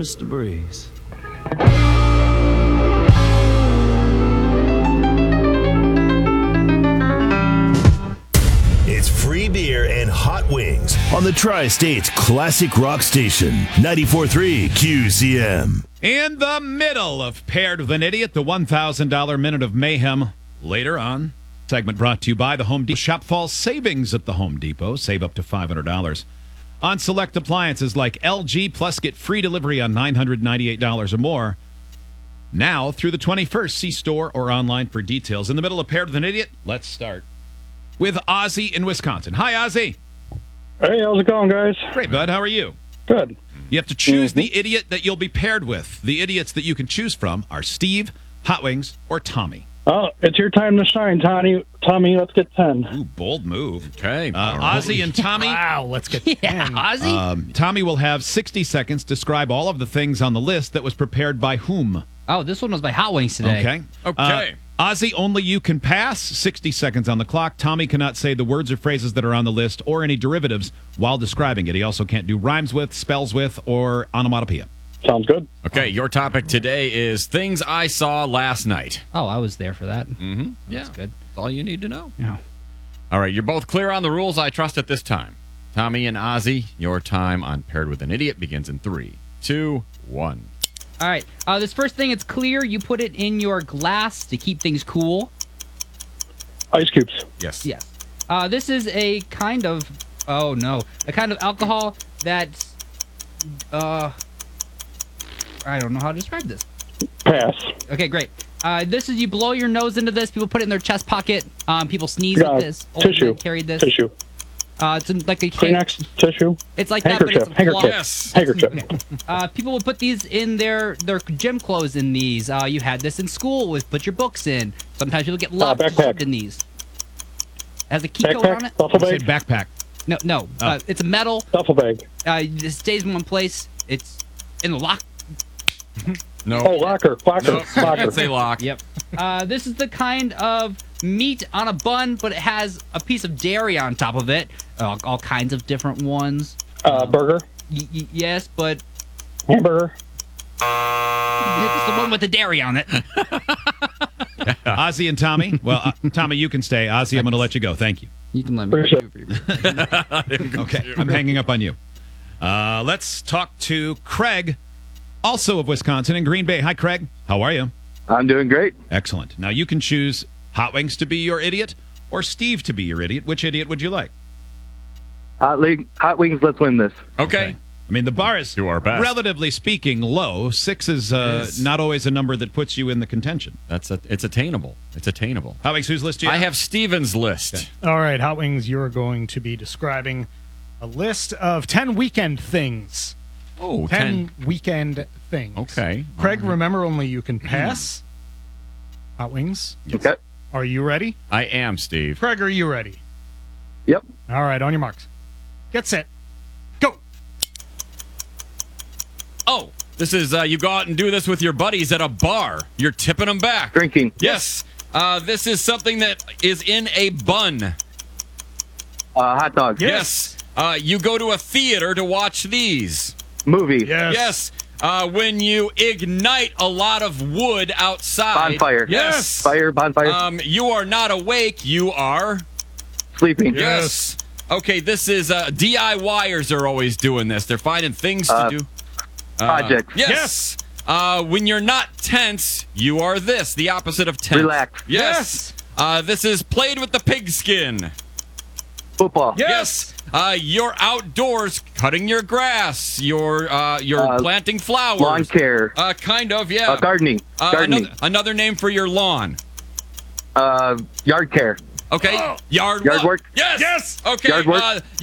Mr. Breeze. It's free beer and hot wings on the Tri-State's classic rock station, 94.3 QCM. In the middle of Paired with an Idiot, the $1,000 Minute of Mayhem. Later on, segment brought to you by the Home Depot. Shop fall savings at the Home Depot. Save up to $500 on select appliances like LG, plus get free delivery on $998 or more. Now through the 21st, see store or online for details. In the middle of Paired with an Idiot, let's start with Ozzy in Wisconsin. Hi, Ozzy. Hey, how's it going, guys? Great, bud. How are you? Good. You have to choose the idiot that you'll be paired with. The idiots that you can choose from are Steve, Hot Wings, or Tommy. Oh, it's your time to shine, Tommy. Tommy, let's get 10. Ooh, bold move. Okay. Ozzy and Tommy. Wow, let's get Ozzy? Tommy will have 60 seconds to describe all of the things on the list that was prepared by whom. Oh, this one was by Hot Wings today. Okay. Okay. Ozzy, only you can pass. 60 seconds on the clock. Tommy cannot say the words or phrases that are on the list or any derivatives while describing it. He also can't do rhymes with, spells with, or onomatopoeia. Sounds good. Okay, your topic today is things I saw last night. Oh, I was there for that. Mm-hmm. Yeah. That's good. That's all you need to know. Yeah. All right, you're both clear on the rules, I trust, at this time. Tommy and Ozzy, your time on Paired with an Idiot begins in 3, 2, 1. All right. This first thing, it's clear. You put it in your glass to keep things cool. Ice cubes. Yes. Yes. This is a kind of, a kind of alcohol that's, I don't know how to describe this. Pass. Okay, great. This is, you blow your nose into this. People put it in their chest pocket. People sneeze Yeah, with this. Old tissue. men carried this. Tissue. It's like a Kleenex. Tissue. It's like that, but it's Handkerchief. a cloth. Handkerchief. Handkerchief. People would put these in their gym clothes in these. You had this in school with put your books in. Sometimes you'll get locked backpack. in these. It has a key code on Backpack. it. Duffel Say bag. backpack. No. It's a metal. Duffel bag. It stays in one place. It's in the lock. No. Oh, locker. Locker. No, Locker. can't say lock. Yep. This is the kind of meat on a bun, but it has a piece of dairy on top of it. All kinds of different ones. Burger. Yes, but Hamburger. it's the one with the dairy on it. Ozzy and Tommy. Well, Tommy, you can stay. Ozzy, I'm going to let you go. Thank you. You can let me. Okay, I'm hanging up on you. Let's talk to Craig, also of Wisconsin, in Green Bay. Hi, Craig. How are you? I'm doing great. Excellent. Now, you can choose Hot Wings to be your idiot or Steve to be your idiot. Which idiot would you like? Hot Wings, let's win this. Okay. I mean, the bar is, Do our best. relatively speaking, low. 6 is not always a number that puts you in the contention. It's attainable. It's attainable. Hot Wings, whose list do you I have? have Steven's list. Okay. All right, Hot Wings, you're going to be describing a list of 10 weekend things. Oh, 10 weekend things. Okay. Craig, remember, only you can pass. Hot Wings, Okay. are you ready? I am, Steve. Craig, are you ready? Yep. All right, on your marks. Get set. Go. Oh, this is, you go out and do this with your buddies at a bar. You're tipping them back. Drinking. Yes. This is something that is in a bun. Hot dog. Yes. You go to a theater to watch these. Movie. Yes. Yes. When you ignite a lot of wood outside. Bonfire. Yes. Fire. Bonfire. You are not awake. You are. Sleeping. Yes. Okay, this is DIYers are always doing this. They're finding things to do. Projects. Yes. When you're not tense, you are this, the opposite of tense. Relax. Yes. This is played with the pigskin. Football. Yes. You're outdoors cutting your grass. You're planting flowers. Lawn care. Kind of, yeah. Gardening. Gardening. Another name for your lawn. Yard care. Okay. Yard Yard work. Yes. Yes. Okay. Yard work.